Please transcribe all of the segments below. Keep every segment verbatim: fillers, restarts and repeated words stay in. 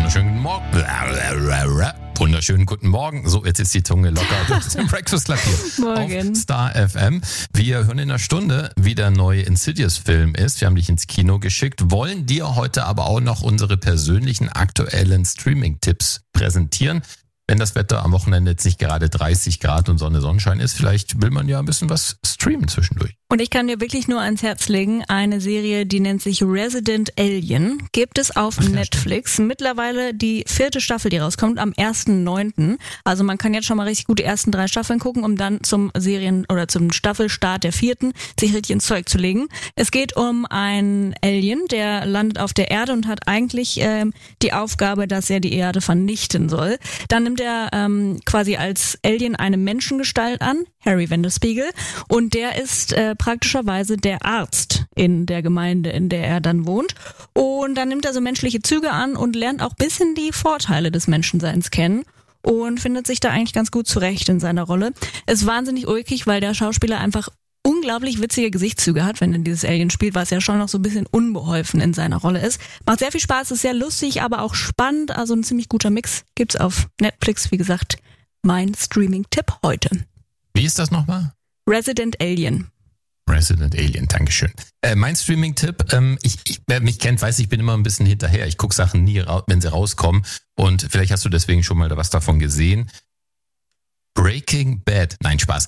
Wunderschönen guten Morgen. Wunderschönen guten Morgen. So, jetzt ist die Zunge locker. Das ist im Breakfast Club hier Morgen. Auf Star F M. Wir hören in einer Stunde, wie der neue Insidious-Film ist. Wir haben dich ins Kino geschickt, wollen dir heute aber auch noch unsere persönlichen aktuellen Streaming-Tipps präsentieren. Wenn das Wetter am Wochenende jetzt nicht gerade dreißig Grad und Sonne, Sonnenschein ist, vielleicht will man ja ein bisschen was streamen zwischendurch. Und ich kann dir wirklich nur ans Herz legen, eine Serie, die nennt sich Resident Alien, gibt es auf Ach, Netflix. Ja, mittlerweile die vierte Staffel, die rauskommt, am ersten neunten Also man kann jetzt schon mal richtig gut die ersten drei Staffeln gucken, um dann zum Serien- oder zum Staffelstart der vierten sich richtig ins Zeug zu legen. Es geht um einen Alien, der landet auf der Erde und hat eigentlich ähm, die Aufgabe, dass er die Erde vernichten soll. Dann nimmt er ähm, quasi als Alien eine Menschengestalt an, Harry Vanderspiegel, und der ist äh, praktischerweise der Arzt in der Gemeinde, in der er dann wohnt. Und dann nimmt er so menschliche Züge an und lernt auch ein bisschen die Vorteile des Menschenseins kennen und findet sich da eigentlich ganz gut zurecht in seiner Rolle. Ist wahnsinnig ulkig, weil der Schauspieler einfach unglaublich witzige Gesichtszüge hat, wenn er dieses Alien spielt, was ja schon noch so ein bisschen unbeholfen in seiner Rolle ist. Macht sehr viel Spaß, ist sehr lustig, aber auch spannend. Also ein ziemlich guter Mix gibt's auf Netflix. Wie gesagt, mein Streaming-Tipp heute. Wie ist das nochmal? Resident Alien. Resident Alien, Dankeschön. Äh, mein Streaming-Tipp, ähm, ich, ich, wer mich kennt, weiß, ich bin immer ein bisschen hinterher. Ich gucke Sachen nie, wenn sie rauskommen. Und vielleicht hast du deswegen schon mal was davon gesehen. Breaking Bad. Nein, Spaß.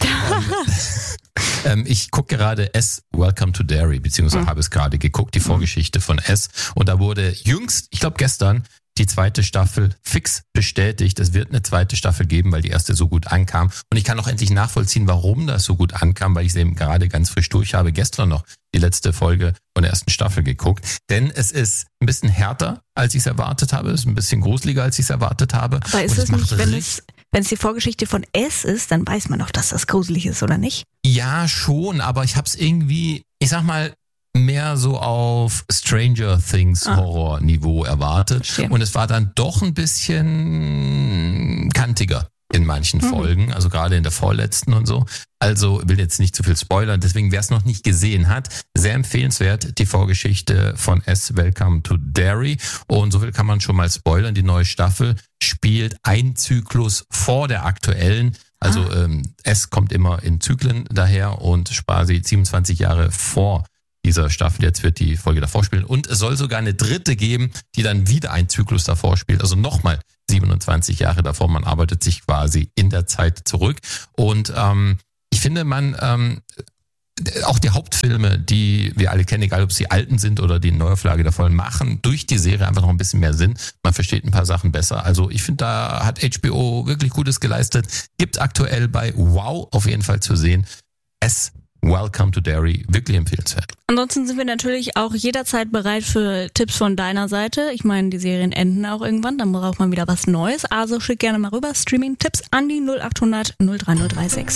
ähm, ich gucke gerade S, Welcome to Derry, beziehungsweise mhm. habe es gerade geguckt, die Vorgeschichte von S. Und da wurde jüngst, ich glaube gestern, die zweite Staffel fix bestätigt. Es wird eine zweite Staffel geben, weil die erste so gut ankam. Und ich kann auch endlich nachvollziehen, warum das so gut ankam, weil ich es eben gerade ganz frisch durch habe. Gestern noch die letzte Folge von der ersten Staffel geguckt. Denn es ist ein bisschen härter, als ich es erwartet habe. Es ist ein bisschen gruseliger, als ich es erwartet habe. Aber ist es nicht, wenn es, wenn es die Vorgeschichte von S ist, dann weiß man doch, dass das gruselig ist, oder nicht? Ja, schon. Aber ich habe es irgendwie, ich sag mal, mehr so auf Stranger Things ah. Horror-Niveau erwartet. Verstehe. Und es war dann doch ein bisschen kantiger in manchen mhm. Folgen, also gerade in der vorletzten und so. Also will jetzt nicht zu viel spoilern, deswegen wer es noch nicht gesehen hat, sehr empfehlenswert, die Vorgeschichte von S, Welcome to Derry. Und so viel kann man schon mal spoilern, die neue Staffel spielt ein Zyklus vor der aktuellen. Also ah. ähm, S kommt immer in Zyklen daher und quasi siebenundzwanzig Jahre vor dieser Staffel. Jetzt wird die Folge davor spielen. Und es soll sogar eine dritte geben, die dann wieder einen Zyklus davor spielt. Also nochmal siebenundzwanzig Jahre davor. Man arbeitet sich quasi in der Zeit zurück. Und ähm, ich finde, man ähm, auch die Hauptfilme, die wir alle kennen, egal ob sie alten sind oder die Neuauflage davon, machen durch die Serie einfach noch ein bisschen mehr Sinn. Man versteht ein paar Sachen besser. Also ich finde, da hat H B O wirklich Gutes geleistet. Gibt aktuell bei Wow auf jeden Fall zu sehen. Es Welcome to Derry, wirklich empfehlenswert. Ansonsten sind wir natürlich auch jederzeit bereit für Tipps von deiner Seite. Ich meine, die Serien enden auch irgendwann, dann braucht man wieder was Neues. Also schick gerne mal rüber Streaming-Tipps an die null acht hundert null drei null drei sechs.